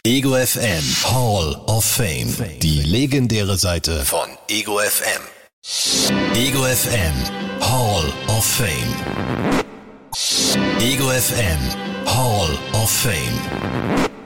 Ego FM Hall of Fame. Die legendäre Seite von Ego FM. Ego FM Hall of Fame. Ego FM Hall of Fame.